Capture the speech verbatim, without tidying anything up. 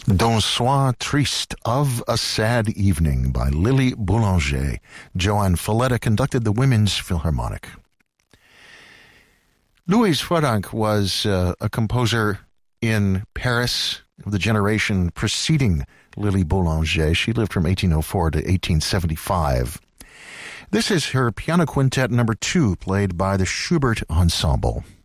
D'un soir triste, of a sad evening by Lily Boulanger. Joanne Falletta conducted the Women's Philharmonic. Louise Frodank was uh, a composer in Paris of the generation preceding Lily Boulanger. She lived from eighteen oh four to eighteen seventy-five. This is her piano quintet number two, played by the Schubert Ensemble.